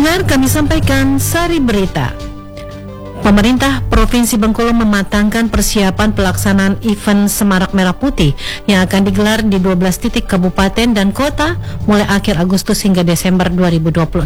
Pendengar, kami sampaikan sari berita. Pemerintah Provinsi Bengkulu mematangkan persiapan pelaksanaan event Semarak Merah Putih yang akan digelar di 12 titik kabupaten dan kota mulai akhir Agustus hingga Desember 2026.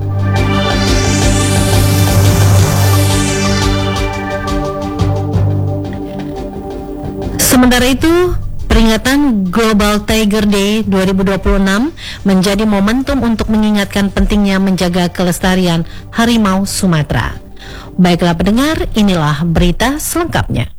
Sementara itu, peringatan Global Tiger Day 2026 menjadi momentum untuk mengingatkan pentingnya menjaga kelestarian harimau Sumatera. Baiklah pendengar, inilah berita selengkapnya.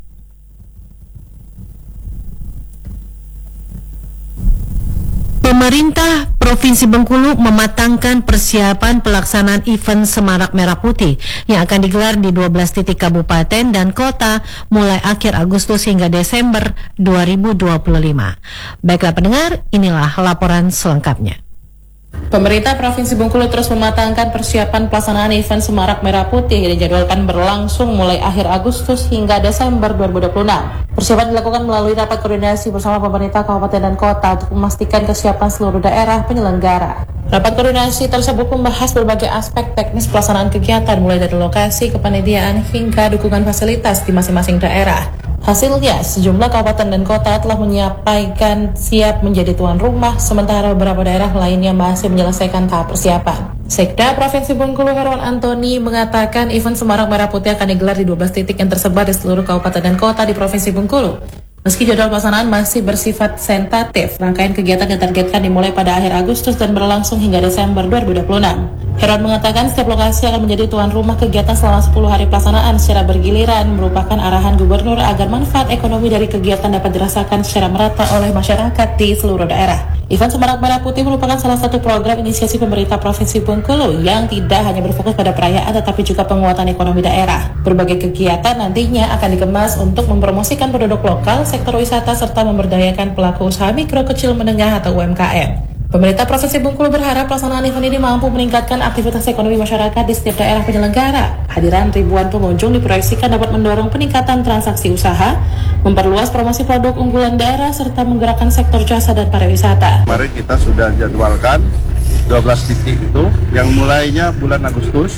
Pemerintah Provinsi Bengkulu mematangkan persiapan pelaksanaan event Semarak Merah Putih yang akan digelar di 12 titik kabupaten dan kota mulai akhir Agustus hingga Desember 2025. Baiklah pendengar, inilah laporan selengkapnya. Pemerintah Provinsi Bengkulu terus mematangkan persiapan pelaksanaan event Semarak Merah Putih yang dijadwalkan berlangsung mulai akhir Agustus hingga Desember 2026. Persiapan dilakukan melalui rapat koordinasi bersama pemerintah kabupaten dan kota untuk memastikan kesiapan seluruh daerah penyelenggara. Rapat koordinasi tersebut membahas berbagai aspek teknis pelaksanaan kegiatan mulai dari lokasi, kepanitiaan hingga dukungan fasilitas di masing-masing daerah. Hasilnya, sejumlah kabupaten dan kota telah menyampaikan siap menjadi tuan rumah, sementara beberapa daerah lainnya masih menyelesaikan tahap persiapan. Sekda Provinsi Bengkulu Herwan Antoni mengatakan event Semarak Merah Putih akan digelar di 12 titik yang tersebar di seluruh kabupaten dan kota di Provinsi Bengkulu. Meski jadwal pelaksanaan masih bersifat tentatif, rangkaian kegiatan ditargetkan dimulai pada akhir Agustus dan berlangsung hingga Desember 2026. Herwan mengatakan setiap lokasi akan menjadi tuan rumah kegiatan selama 10 hari pelaksanaan secara bergiliran, merupakan arahan gubernur agar manfaat ekonomi dari kegiatan dapat dirasakan secara merata oleh masyarakat di seluruh daerah. Event Semarak Merah Putih merupakan salah satu program inisiasi pemerintah Provinsi Bengkulu yang tidak hanya berfokus pada perayaan tetapi juga penguatan ekonomi daerah. Berbagai kegiatan nantinya akan dikemas untuk mempromosikan produk lokal, sektor wisata serta memberdayakan pelaku usaha mikro, kecil, menengah atau UMKM. Pemerintah Provinsi Bengkulu berharap pelaksanaan event ini mampu meningkatkan aktivitas ekonomi masyarakat di setiap daerah penyelenggara. Hadiran ribuan pengunjung diproyeksikan dapat mendorong peningkatan transaksi usaha, memperluas promosi produk unggulan daerah, serta menggerakkan sektor jasa dan pariwisata. Kemarin kita sudah jadwalkan 12 titik itu, yang mulainya bulan Agustus,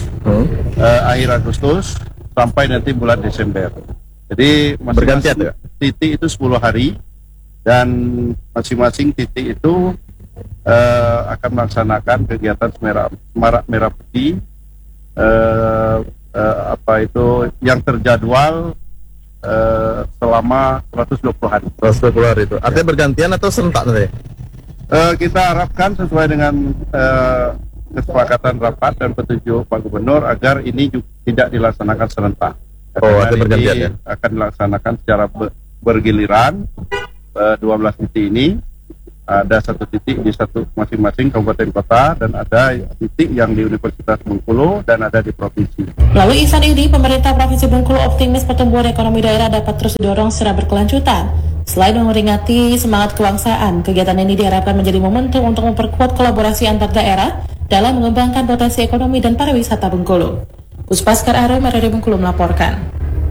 akhir Agustus, sampai nanti bulan Desember. Jadi masing-masing titik itu 10 hari, dan masing-masing titik itu akan melaksanakan kegiatan Semarak Merah Putih yang terjadwal selama 120 hari. 120 hari itu. Artinya bergantian atau serentak nanti? Kita harapkan sesuai dengan kesepakatan rapat dan petunjuk Pak Gubernur agar ini juga tidak dilaksanakan serentak. Artinya bergantian ya? Akan dilaksanakan secara bergiliran. 12 titik ini ada satu titik di satu masing-masing kabupaten kota, dan ada titik yang di Universitas Bengkulu dan ada di provinsi. Melalui event ini, pemerintah Provinsi Bengkulu optimis pertumbuhan ekonomi daerah dapat terus didorong secara berkelanjutan. Selain memperingati semangat kebangsaan, kegiatan ini diharapkan menjadi momentum untuk memperkuat kolaborasi antar daerah dalam mengembangkan potensi ekonomi dan pariwisata Bengkulu. Puspaskar Arum, Radio Bengkulu melaporkan.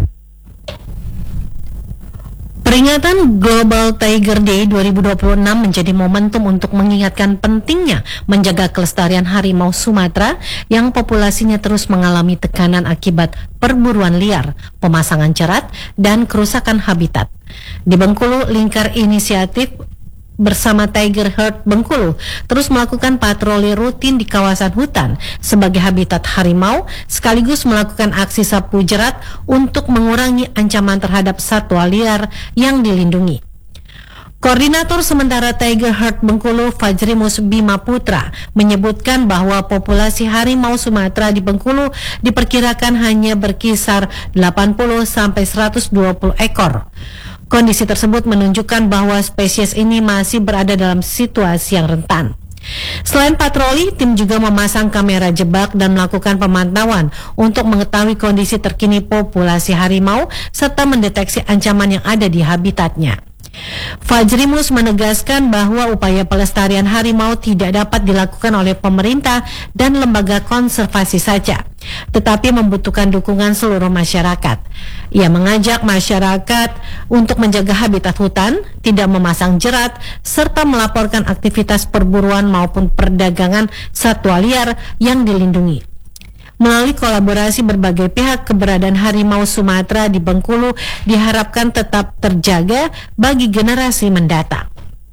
Peringatan Global Tiger Day 2026 menjadi momentum untuk mengingatkan pentingnya menjaga kelestarian harimau Sumatera yang populasinya terus mengalami tekanan akibat perburuan liar, pemasangan cerat, dan kerusakan habitat. Di Bengkulu, Lingkar Inisiatif bersama Tiger Heart Bengkulu terus melakukan patroli rutin di kawasan hutan sebagai habitat harimau, sekaligus melakukan aksi sapu jerat untuk mengurangi ancaman terhadap satwa liar yang dilindungi. Koordinator sementara Tiger Heart Bengkulu, Fajrimus Bima Putra, menyebutkan bahwa populasi harimau Sumatera di Bengkulu diperkirakan hanya berkisar 80-120 ekor. Kondisi tersebut menunjukkan bahwa spesies ini masih berada dalam situasi yang rentan. Selain patroli, tim juga memasang kamera jebak dan melakukan pemantauan untuk mengetahui kondisi terkini populasi harimau serta mendeteksi ancaman yang ada di habitatnya. Fajrimus menegaskan bahwa upaya pelestarian harimau tidak dapat dilakukan oleh pemerintah dan lembaga konservasi saja, tetapi membutuhkan dukungan seluruh masyarakat. Ia mengajak masyarakat untuk menjaga habitat hutan, tidak memasang jerat, serta melaporkan aktivitas perburuan maupun perdagangan satwa liar yang dilindungi. Melalui kolaborasi berbagai pihak, keberadaan harimau Sumatera di Bengkulu diharapkan tetap terjaga bagi generasi mendatang.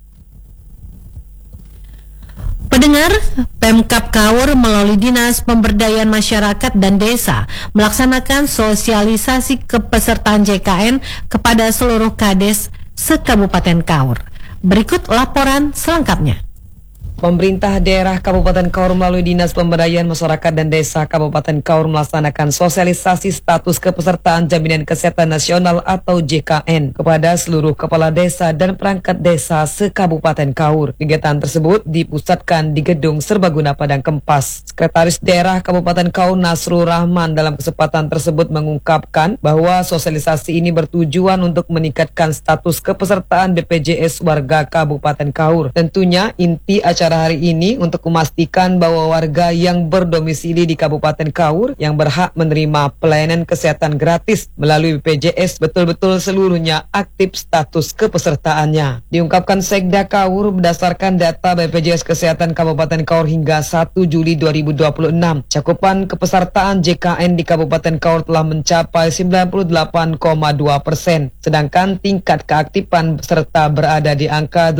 Pendengar, Pemkab Kaur melalui Dinas Pemberdayaan Masyarakat dan Desa melaksanakan sosialisasi kepesertaan JKN kepada seluruh Kades se-Kabupaten Kaur. Berikut laporan selengkapnya. Pemerintah daerah Kabupaten Kaur melalui Dinas Pemberdayaan Masyarakat dan Desa Kabupaten Kaur melaksanakan sosialisasi status kepesertaan Jaminan Kesehatan Nasional atau JKN kepada seluruh kepala desa dan perangkat desa se-Kabupaten Kaur. Kegiatan tersebut dipusatkan di Gedung Serbaguna Padang Kempas. Sekretaris Daerah Kabupaten Kaur Nasrul Rahman dalam kesempatan tersebut mengungkapkan bahwa sosialisasi ini bertujuan untuk meningkatkan status kepesertaan BPJS warga Kabupaten Kaur. Tentunya inti acara hari ini untuk memastikan bahwa warga yang berdomisili di Kabupaten Kaur yang berhak menerima pelayanan kesehatan gratis melalui BPJS betul-betul seluruhnya aktif status kepesertaannya. Diungkapkan Sekda Kaur berdasarkan data BPJS Kesehatan Kabupaten Kaur hingga 1 Juli 2026, cakupan kepesertaan JKN di Kabupaten Kaur telah mencapai 98,2%, sedangkan tingkat keaktifan peserta berada di angka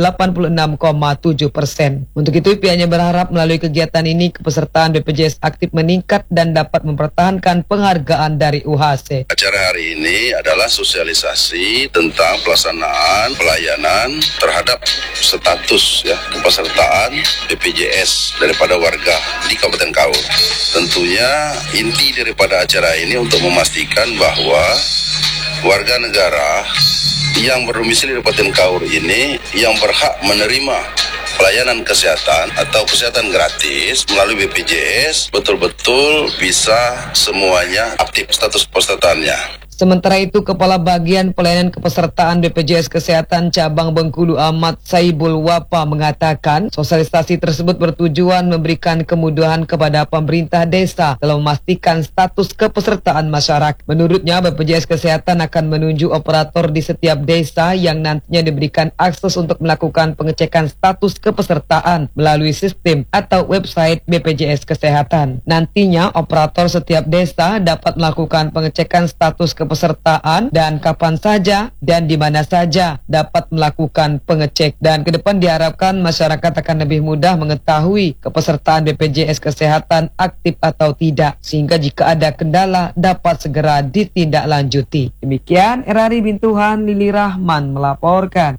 86,7%. Untuk itu pihaknya berharap melalui kegiatan ini kepesertaan BPJS aktif meningkat dan dapat mempertahankan penghargaan dari UHC. Acara hari ini adalah sosialisasi tentang pelaksanaan pelayanan terhadap status kepesertaan BPJS daripada warga di Kabupaten Kaur. Tentunya inti daripada acara ini untuk memastikan bahwa warga negara yang berdomisili di Kabupaten Kaur ini yang berhak menerima pelayanan kesehatan atau kesehatan gratis melalui BPJS betul-betul bisa semuanya aktif status pesertaannya. Sementara itu, Kepala Bagian Pelayanan Kepesertaan BPJS Kesehatan Cabang Bengkulu Ahmad Saibul Wapa mengatakan sosialisasi tersebut bertujuan memberikan kemudahan kepada pemerintah desa dalam memastikan status kepesertaan masyarakat. Menurutnya, BPJS Kesehatan akan menunjuk operator di setiap desa yang nantinya diberikan akses untuk melakukan pengecekan status kepesertaan melalui sistem atau website BPJS Kesehatan. Nantinya, operator setiap desa dapat melakukan pengecekan status kepesertaan dan kapan saja dan di mana saja dapat melakukan pengecek, dan ke depan diharapkan masyarakat akan lebih mudah mengetahui kepesertaan BPJS Kesehatan aktif atau tidak, sehingga jika ada kendala dapat segera ditindaklanjuti. Demikian RRI Bintuhan Lili Rahman melaporkan.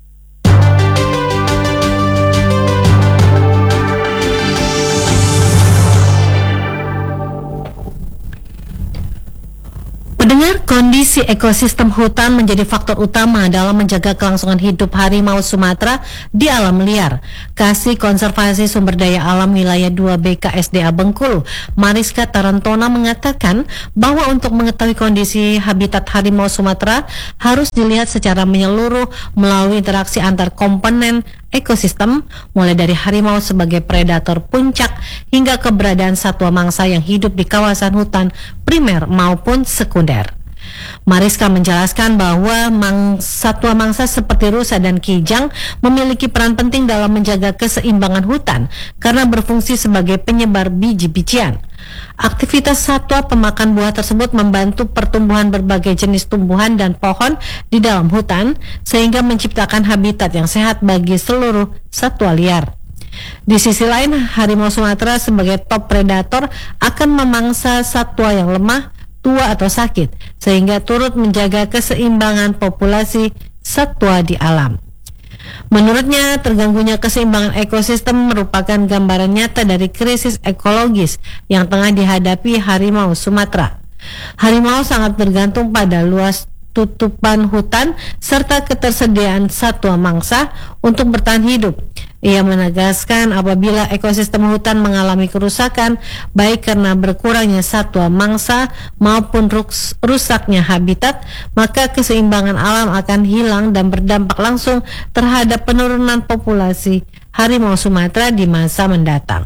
Pendengar, kondisi ekosistem hutan menjadi faktor utama dalam menjaga kelangsungan hidup harimau Sumatera di alam liar. Kasih Konservasi Sumber Daya Alam Wilayah 2 BKSDA Bengkulu, Mariska Tarantona mengatakan bahwa untuk mengetahui kondisi habitat harimau Sumatera harus dilihat secara menyeluruh melalui interaksi antar komponen ekosistem, mulai dari harimau sebagai predator puncak hingga keberadaan satwa mangsa yang hidup di kawasan hutan primer maupun sekunder. Mariska menjelaskan bahwa satwa mangsa seperti rusa dan kijang memiliki peran penting dalam menjaga keseimbangan hutan karena berfungsi sebagai penyebar biji-bijian. Aktivitas satwa pemakan buah tersebut membantu pertumbuhan berbagai jenis tumbuhan dan pohon di dalam hutan sehingga menciptakan habitat yang sehat bagi seluruh satwa liar. Di sisi lain, harimau Sumatera sebagai top predator akan memangsa satwa yang lemah, tua atau sakit, sehingga turut menjaga keseimbangan populasi satwa di alam. Menurutnya, terganggunya keseimbangan ekosistem merupakan gambaran nyata dari krisis ekologis yang tengah dihadapi harimau Sumatera. Harimau sangat bergantung pada luas tutupan hutan serta ketersediaan satwa mangsa untuk bertahan hidup. Ia menegaskan apabila ekosistem hutan mengalami kerusakan, baik karena berkurangnya satwa mangsa maupun rusaknya habitat, maka keseimbangan alam akan hilang dan berdampak langsung terhadap penurunan populasi harimau Sumatera di masa mendatang.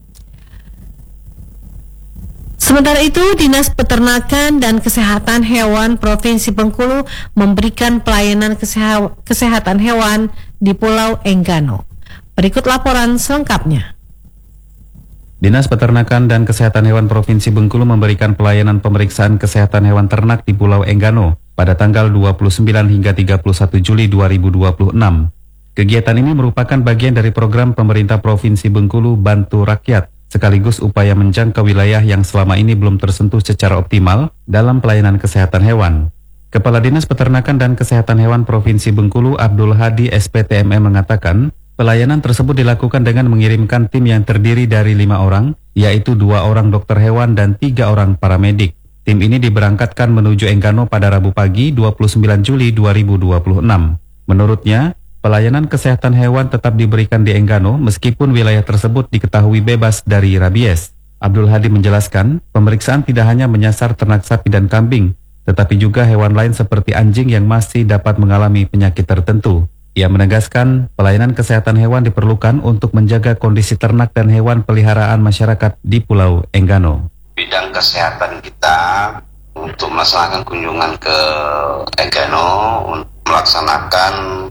Sementara itu, Dinas Peternakan dan Kesehatan Hewan Provinsi Bengkulu memberikan pelayanan kesehatan hewan di Pulau Enggano. Berikut laporan selengkapnya. Dinas Peternakan dan Kesehatan Hewan Provinsi Bengkulu memberikan pelayanan pemeriksaan kesehatan hewan ternak di Pulau Enggano pada tanggal 29 hingga 31 Juli 2026. Kegiatan ini merupakan bagian dari program pemerintah Provinsi Bengkulu Bantu Rakyat, sekaligus upaya menjangkau wilayah yang selama ini belum tersentuh secara optimal dalam pelayanan kesehatan hewan. Kepala Dinas Peternakan dan Kesehatan Hewan Provinsi Bengkulu Abdul Hadi SPTMM mengatakan, pelayanan tersebut dilakukan dengan mengirimkan tim yang terdiri dari 5 orang, yaitu 2 orang dokter hewan dan 3 orang paramedik. Tim ini diberangkatkan menuju Enggano pada Rabu pagi 29 Juli 2026. Menurutnya, pelayanan kesehatan hewan tetap diberikan di Enggano meskipun wilayah tersebut diketahui bebas dari rabies. Abdul Hadi menjelaskan, pemeriksaan tidak hanya menyasar ternak sapi dan kambing, tetapi juga hewan lain seperti anjing yang masih dapat mengalami penyakit tertentu. Ia menegaskan, pelayanan kesehatan hewan diperlukan untuk menjaga kondisi ternak dan hewan peliharaan masyarakat di Pulau Enggano. Bidang kesehatan kita untuk melaksanakan kunjungan ke Enggano untuk melaksanakan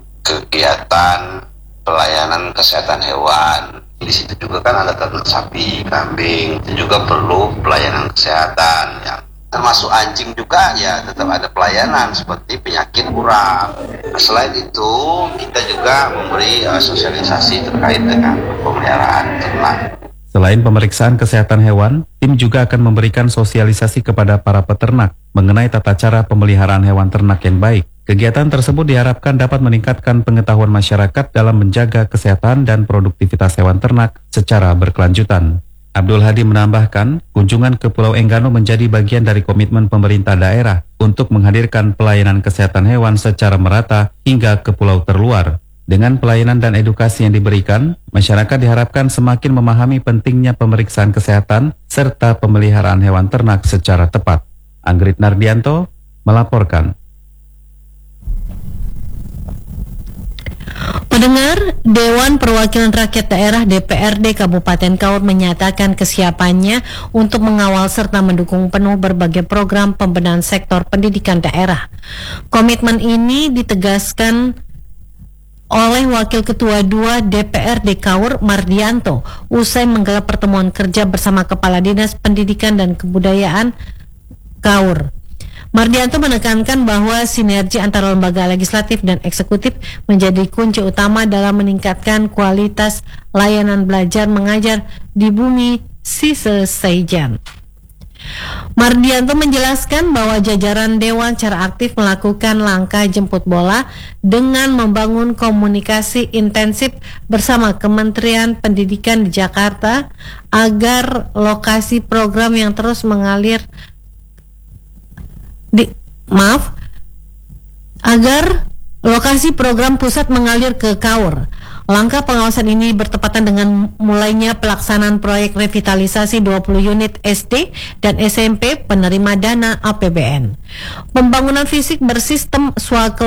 kegiatan pelayanan kesehatan hewan. Di situ juga kan ada ternak sapi, kambing, itu juga perlu pelayanan kesehatan yang termasuk anjing juga ya tetap ada pelayanan seperti penyakit urap. Selain itu kita juga memberi sosialisasi terkait dengan pemeliharaan ternak. Selain pemeriksaan kesehatan hewan, tim juga akan memberikan sosialisasi kepada para peternak mengenai tata cara pemeliharaan hewan ternak yang baik. Kegiatan tersebut diharapkan dapat meningkatkan pengetahuan masyarakat dalam menjaga kesehatan dan produktivitas hewan ternak secara berkelanjutan. Abdul Hadi menambahkan, kunjungan ke Pulau Enggano menjadi bagian dari komitmen pemerintah daerah untuk menghadirkan pelayanan kesehatan hewan secara merata hingga ke pulau terluar. Dengan pelayanan dan edukasi yang diberikan, masyarakat diharapkan semakin memahami pentingnya pemeriksaan kesehatan serta pemeliharaan hewan ternak secara tepat. Anggrit Nardianto melaporkan. Pendengar, Dewan Perwakilan Rakyat Daerah DPRD Kabupaten Kaur menyatakan kesiapannya untuk mengawal serta mendukung penuh berbagai program pembenahan sektor pendidikan daerah. Komitmen ini ditegaskan oleh Wakil Ketua 2 DPRD Kaur Mardianto usai menggelar pertemuan kerja bersama Kepala Dinas Pendidikan dan Kebudayaan Kaur. Mardianto menekankan bahwa sinergi antara lembaga legislatif dan eksekutif menjadi kunci utama dalam meningkatkan kualitas layanan belajar mengajar di bumi Sisesaijan. Mardianto menjelaskan bahwa jajaran Dewan secara aktif melakukan langkah jemput bola dengan membangun komunikasi intensif bersama Kementerian Pendidikan di Jakarta agar lokasi program yang terus mengalir agar lokasi program pusat mengalir ke Kaur. Langkah pengawasan ini bertepatan dengan mulainya pelaksanaan proyek revitalisasi 20 unit SD dan SMP penerima dana APBN. Pembangunan fisik bersistem swakel